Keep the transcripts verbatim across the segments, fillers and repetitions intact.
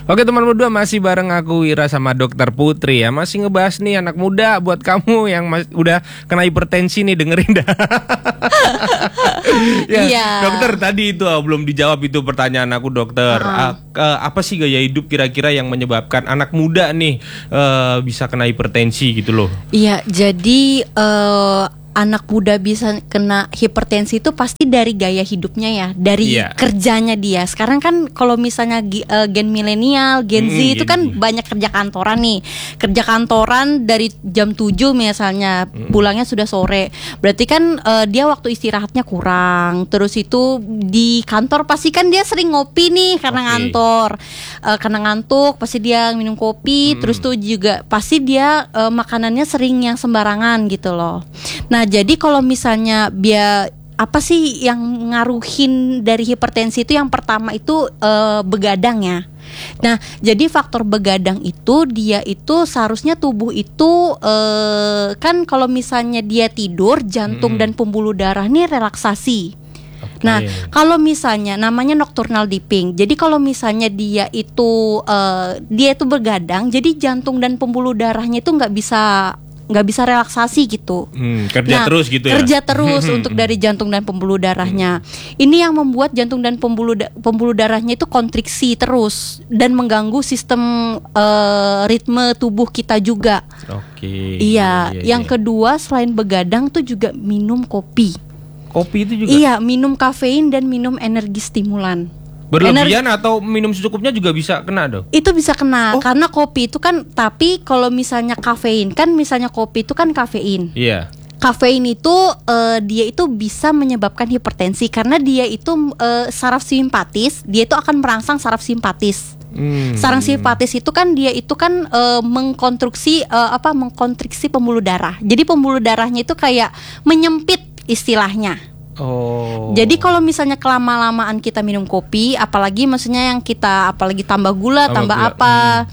Oke teman muda, masih bareng aku Wira sama Dokter Putri ya. Masih ngebahas nih anak muda buat kamu yang mas- udah kena hipertensi nih, dengerin dah. Ya, Iya. dokter tadi itu uh, belum dijawab itu pertanyaan aku dokter. Uh-uh. Uh, uh, apa sih gaya hidup kira-kira yang menyebabkan anak muda nih uh, bisa kena hipertensi gitu loh? Iya, jadi uh, anak muda bisa kena hipertensi itu pasti dari gaya hidupnya ya, dari Iya. kerjanya dia. Sekarang kan kalau misalnya gi- uh, gen milenial, Gen Z Mm, itu Gen kan Z. banyak kerja kantoran nih. Kerja kantoran dari jam tujuh misalnya, pulangnya sudah sore. Berarti kan uh, dia waktu istirahatnya kurang. Terus itu di kantor pasti kan dia sering ngopi nih karena Oke. ngantor. Uh, karena ngantuk pasti dia minum kopi. Mm. Terus tuh juga pasti dia uh, makanannya sering yang sembarangan gitu loh. Nah, jadi kalau misalnya dia apa sih yang ngaruhin dari hipertensi itu, yang pertama itu eh, begadang ya. Nah, jadi faktor begadang itu dia itu seharusnya tubuh itu eh, kan kalau misalnya dia tidur, jantung Hmm. dan pembuluh darah ini relaksasi. Oke. Nah, kalau misalnya namanya nocturnal dipping. Jadi kalau misalnya dia itu eh, dia itu begadang, jadi jantung dan pembuluh darahnya itu nggak bisa nggak bisa relaksasi gitu. Hmm, kerja Nah, terus gitu ya. Kerja terus untuk dari jantung dan pembuluh darahnya. Ini yang membuat jantung dan pembuluh da- pembuluh darahnya itu kontriksi terus dan mengganggu sistem eh, ritme tubuh kita juga. Oke. Iya, yang iya. kedua selain begadang tuh juga minum kopi. Kopi itu juga Iya, minum kafein dan minum energi stimulan. berlebihan atau minum secukupnya juga bisa kena dong? Itu bisa kena Oh. karena kopi itu kan, tapi kalau misalnya kafein kan, misalnya kopi itu kan kafein. Iya. Kafein itu eh, dia itu bisa menyebabkan hipertensi karena dia itu eh, saraf simpatis, dia itu akan merangsang saraf simpatis. Hmm. Saraf simpatis itu kan dia itu kan eh, mengkonstruksi eh, apa mengkontriksi pembuluh darah. Jadi pembuluh darahnya itu kayak menyempit istilahnya. Oh. Jadi kalau misalnya kelama-lamaan kita minum kopi, apalagi maksudnya yang kita apalagi tambah gula, Tambah tambah, gula, apa,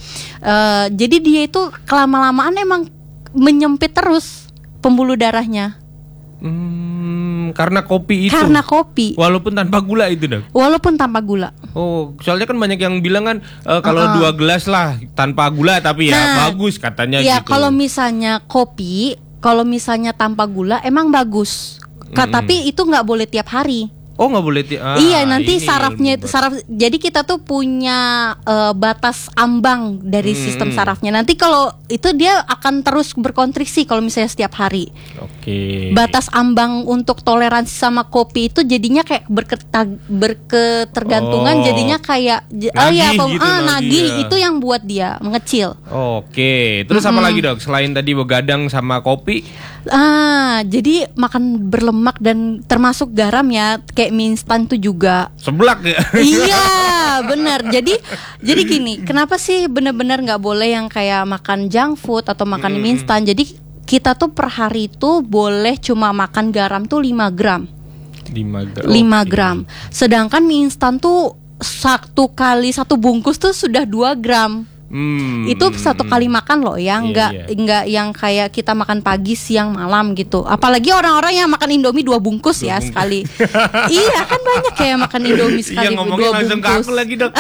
eh, jadi dia itu kelama-lamaan emang menyempit terus pembuluh darahnya Hmm, karena kopi itu. karena kopi, Walaupun tanpa gula itu dong. walaupun tanpa gula. Oh, soalnya kan banyak yang bilang kan eh, kalau Uh-uh. dua gelas lah tanpa gula tapi ya Nah, bagus katanya Ya gitu. kalau misalnya kopi, kalau misalnya tanpa gula emang bagus. Ka- Mm-mm. Tapi itu nggak boleh tiap hari. Oh, nggak boleh ti- ah, Iya, nanti ini sarafnya ilmu saraf. Jadi kita tuh punya eh, batas ambang dari Hmm. sistem sarafnya. Nanti kalau itu dia akan terus berkontriksi kalau misalnya setiap hari. baru. Oke. Batas ambang untuk toleransi sama kopi itu jadinya kayak berketa- berketergantungan, Oh. jadinya kayak j- oh Nagih ya, pem- gitu, ah, nagih nagih ya. itu yang buat dia mengecil. Oke. Terus apa Mm-mm. lagi dok? Selain tadi begadang sama kopi? Ah, jadi makan berlemak dan termasuk garam ya, kayak mie instan tuh juga. Seblak ya? Iya, benar. Jadi, jadi gini, kenapa sih benar-benar nggak boleh yang kayak makan junk food atau makan mie instan? Jadi kita tuh per hari itu boleh cuma makan garam tuh lima gram, lima gram. lima Oke. gram. Sedangkan mie instan tuh satu kali satu bungkus tuh sudah dua gram. Hmm. Itu satu kali makan loh ya, Iya, nggak iya. nggak yang kayak kita makan pagi, siang, malam gitu. Apalagi orang-orang yang makan Indomie dua bungkus ya bungkus. sekali. Iya kan banyak kayak makan Indomie sekali Iya, ngomongnya dua langsung ke bungkus. aku lagi dok.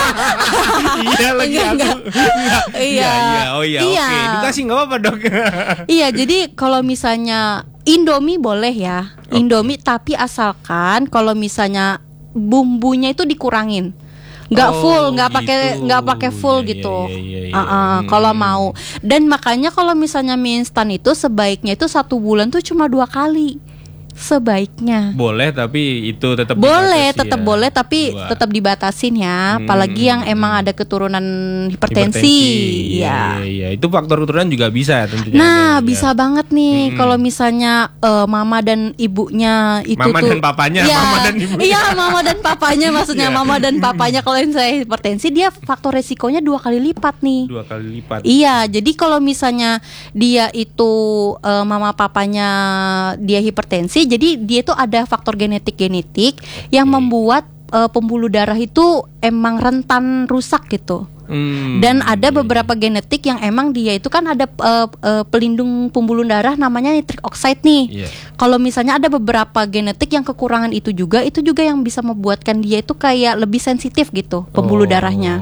Iya lagi Enggak, aku. enggak. Iya. Iya. Iya. Oh iya. Iya. Oke. Edukasi nggak apa-apa dok. Iya, jadi kalau misalnya Indomie boleh ya, Oke. Indomie, tapi asalkan kalau misalnya bumbunya itu dikurangin, nggak Oh, full, nggak pakai gitu. nggak pakai full Iya, gitu. iya, iya, iya. Uh-uh, Hmm. Kalau mau, dan makanya kalau misalnya mie instan itu sebaiknya itu satu bulan tuh cuma dua kali. Sebaiknya Boleh tapi itu tetap boleh, dibatasi tetap ya. boleh, tapi Dua. tetap dibatasin ya. Hmm. Apalagi yang emang ada keturunan hipertensi, Iya, ya. iya, iya. Itu faktor keturunan juga bisa ya tentunya. Nah, Ya. bisa banget nih Hmm. kalau misalnya eh, mama dan ibunya itu Mama tuh, dan papanya, Iya, mama dan ibunya. Iya, mama dan papanya maksudnya Iya. mama dan papanya kalau yang saya hipertensi, dia faktor resikonya dua kali lipat nih. Dua kali lipat. Iya, jadi kalau misalnya dia itu eh, mama papanya dia hipertensi, jadi dia itu ada faktor genetik-genetik yang membuat eh, pembuluh darah itu emang rentan rusak gitu. Hmm. Dan ada beberapa genetik yang emang dia itu kan ada eh, eh, pelindung pembuluh darah namanya nitric oxide nih. Iya. Kalau misalnya ada beberapa genetik yang kekurangan itu juga, itu juga yang bisa membuatkan dia itu kayak lebih sensitif gitu pembuluh Oh, darahnya.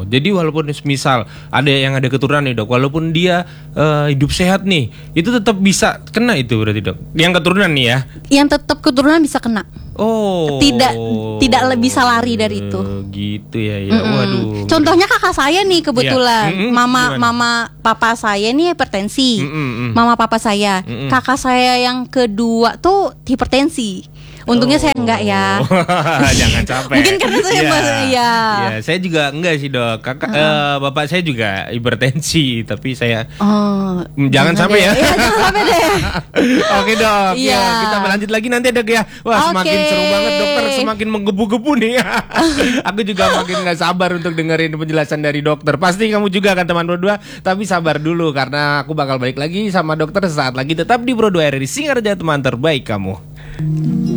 jadi walaupun misal ada yang ada keturunan nih dok, walaupun dia uh, hidup sehat nih, itu tetap bisa kena itu berarti dok? Yang keturunan nih ya? Yang tetap keturunan bisa kena. Oh, tidak tidak bisa lari dari itu. Gitu ya, ya. Mm-mm. Waduh. Contohnya kakak saya nih kebetulan, Iya. mama Gimana? mama papa saya nih hipertensi, Mm-mm. mama papa saya, Mm-mm. kakak saya yang kedua tuh hipertensi. Untungnya saya enggak ya. Jangan capek. Mungkin karena saya Iya. mas- iya. Iya, saya juga enggak sih dok. Kakak, eh, bapak saya juga hipertensi, tapi saya Oh, jangan sampai deh. ya. Iya, jangan sampai deh. Oke dok, Iya. ya, kita berlanjut lagi nanti dok ya. Wah semakin Oke. seru banget dokter, semakin menggebu-gebu nih. Aku juga makin nggak sabar untuk dengerin penjelasan dari dokter. Pasti kamu juga kan teman Pro dua, tapi sabar dulu karena aku bakal balik lagi sama dokter sesaat lagi. Tetap di Pro dua R R I Singarja, teman terbaik kamu.